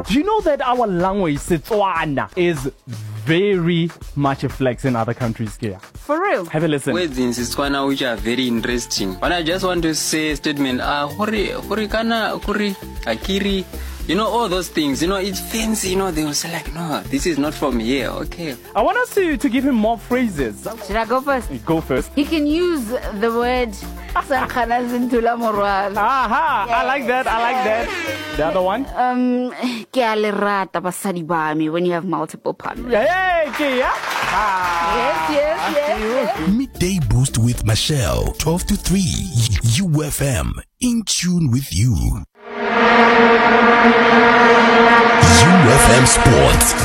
Do you know that our language, Setswana, is very much a flex in other countries here? For real? Have a listen. Words in Setswana which are very interesting. But I just want to say a statement. Hori kana, kuri, akiri. You know, all those things, you know, it's fancy, you know, they will say like, no, this is not from here, okay. I want us to give him more phrases. Should I go first? Go first. He can use the word Sankana Zintula Moral. Aha, I like that. The other one? Ke a le rata basadi ba me when you have multiple partners. Hey, yeah. Yes. Midday Boost with Michelle, 12 to 3, UFM, in tune with you. UFM Sports.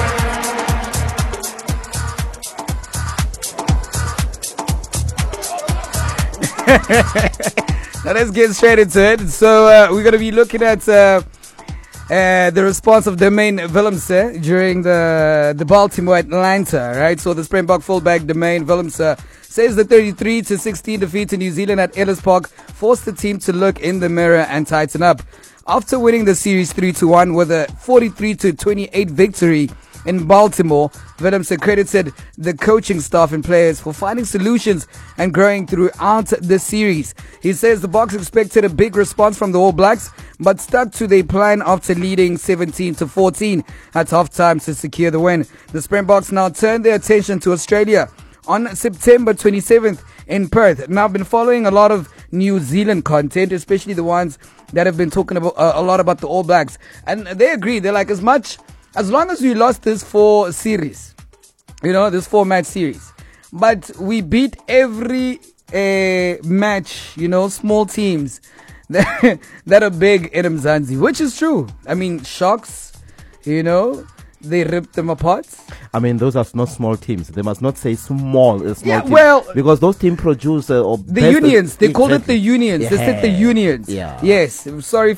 Now let's get straight into it. So we're going to be looking at the response of Demain Willemse during the Baltimore Atlanta, right? So the Springbok fullback Demain Willemse says the 33-16 defeat to New Zealand at Ellis Park forced the team to look in the mirror and tighten up. After winning the series 3-1 with a 43-28 victory in Baltimore, Willemse credited the coaching staff and players for finding solutions and growing throughout the series. He says the Boks expected a big response from the All Blacks, but stuck to their plan after leading 17-14 at halftime to secure the win. The Springboks now turn their attention to Australia on September 27th in Perth. Now, I've been following a lot of New Zealand content, especially the ones that have been talking about a lot about the All Blacks, and they agree. They're like, as long as we lost this 4 series, you know, this 4-match series, but we beat every match, you know, small teams that are big in Mzansi, which is true. I mean, Sharks, you know, they ripped them apart. I mean, those are not small teams. They must not say small teams. Well, because those teams produce the unions. They call it the unions. Yeah. They said the unions. Yeah. Yes. Sorry